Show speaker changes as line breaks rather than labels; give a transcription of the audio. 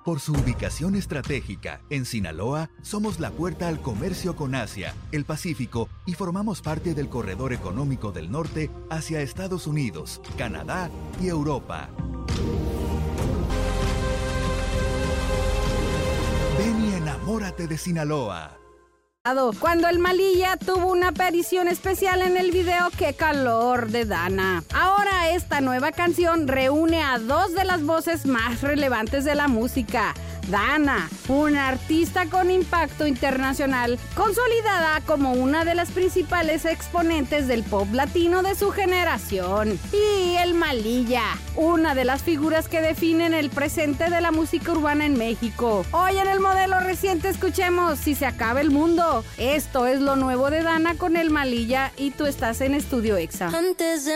Por su ubicación estratégica, en Sinaloa, somos la puerta al comercio con Asia, el Pacífico y formamos parte del corredor económico del norte hacia Estados Unidos, Canadá y Europa. Ven y enamórate de Sinaloa.
Cuando el Malilla tuvo una aparición especial en el video Qué calor de Dana. Ahora esta nueva canción reúne a dos de las voces más relevantes de la música. Dana, una artista con impacto internacional, consolidada como una de las principales exponentes del pop latino de su generación. Y el Malilla, una de las figuras que definen el presente de la música urbana en México. Hoy en el modelo reciente escuchemos Si se acaba el mundo. Esto es lo nuevo de Dana con el Malilla y tú estás en Estudio Exa.
Antes de